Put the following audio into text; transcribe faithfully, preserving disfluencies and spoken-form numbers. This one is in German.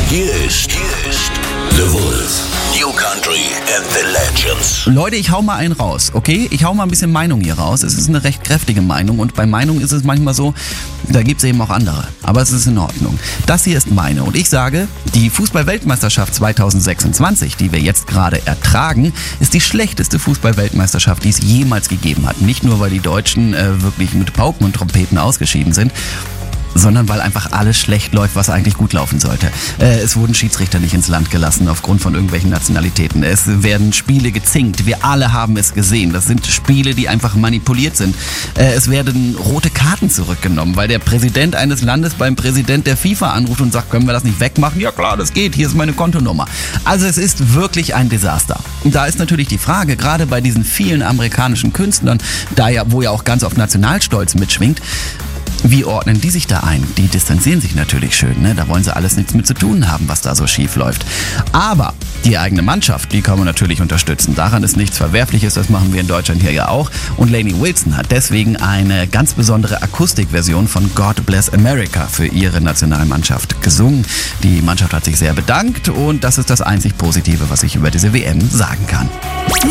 Hier ist, hier ist The Wolf. New Country and the Legends. Leute, ich hau mal einen raus, okay? Ich hau mal ein bisschen Meinung hier raus. Es ist eine recht kräftige Meinung und bei Meinung ist es manchmal so, da gibt es eben auch andere. Aber es ist in Ordnung. Das hier ist meine und ich sage, die Fußball-Weltmeisterschaft zwanzig sechsundzwanzig, die wir jetzt gerade ertragen, ist die schlechteste Fußball-Weltmeisterschaft, die es jemals gegeben hat. Nicht nur, weil die Deutschen äh, wirklich mit Pauken und Trompeten ausgeschieden sind, sondern weil einfach alles schlecht läuft, was eigentlich gut laufen sollte. Äh, es wurden Schiedsrichter nicht ins Land gelassen aufgrund von irgendwelchen Nationalitäten. Es werden Spiele gezinkt. Wir alle haben es gesehen. Das sind Spiele, die einfach manipuliert sind. Äh, es werden rote Karten zurückgenommen, weil der Präsident eines Landes beim Präsident der FIFA anruft und sagt, können wir das nicht wegmachen? Ja klar, das geht. Hier ist meine Kontonummer. Also es ist wirklich ein Desaster. Und da ist natürlich die Frage, gerade bei diesen vielen amerikanischen Künstlern, da ja, wo ja auch ganz oft Nationalstolz mitschwingt, wie ordnen die sich da ein? Die distanzieren sich natürlich schön, ne? Da wollen sie alles nichts mit zu tun haben, was da so schief läuft. Aber die eigene Mannschaft, die kann man natürlich unterstützen. Daran ist nichts Verwerfliches, das machen wir in Deutschland hier ja auch. Und Lainey Wilson hat deswegen eine ganz besondere Akustikversion von God Bless America für ihre Nationalmannschaft gesungen. Die Mannschaft hat sich sehr bedankt und das ist das einzig Positive, was ich über diese W M sagen kann.